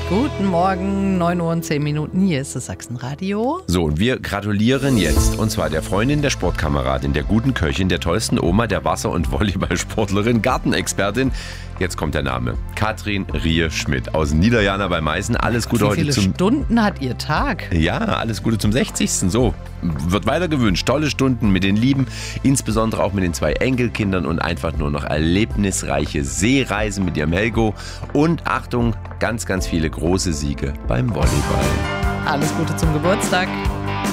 Guten Morgen, 9 Uhr und 10 Minuten. Hier ist das Sachsenradio. So, und wir gratulieren jetzt. Und zwar der Freundin, der Sportkameradin, der guten Köchin, der tollsten Oma, der Wasser- und Volleyballsportlerin, Gartenexpertin. Jetzt kommt der Name. Katrin Rie-Schmidt aus Niederjana bei Meißen. Alles Gute Wie heute viele Stunden hat Ihr Tag? Ja, alles Gute zum 60. So, wird weiter gewünscht. Tolle Stunden mit den Lieben, insbesondere auch mit den 2 Enkelkindern und einfach nur noch erlebnisreiche Seereisen mit ihrem Helgo. Und Achtung, ganz, ganz viele große Siege beim Volleyball. Alles Gute zum Geburtstag.